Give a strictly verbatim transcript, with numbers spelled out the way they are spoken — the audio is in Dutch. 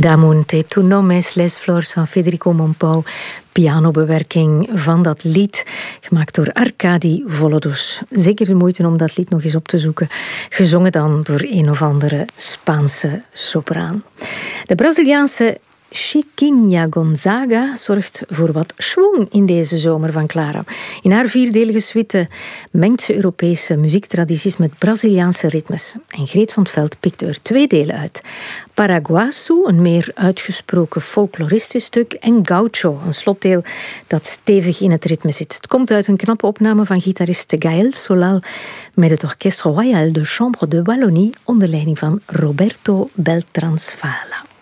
Damonte, tu nomes les flors van Federico Mompau. Pianobewerking van dat lied, gemaakt door Arkadi Volodus. Zeker de moeite om dat lied nog eens op te zoeken. Gezongen dan door een of andere Spaanse sopraan. De Braziliaanse Chiquinha Gonzaga zorgt voor wat schwung in deze zomer van Clara. In haar vierdelige suite mengt ze Europese muziektradities met Braziliaanse ritmes. En Greet van het Veld pikte er twee delen uit. Paraguaçu, een meer uitgesproken folkloristisch stuk, en Gaucho, een slotdeel dat stevig in het ritme zit. Het komt uit een knappe opname van gitarist Gaël Solal met het Orchestre Royal de Chambre de Wallonie onder leiding van Roberto Beltransvala.